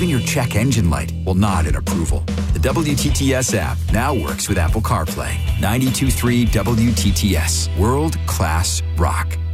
even your check engine light will nod in approval. The WTTS app now works with Apple CarPlay. 92.3 WTTS. World-class rock.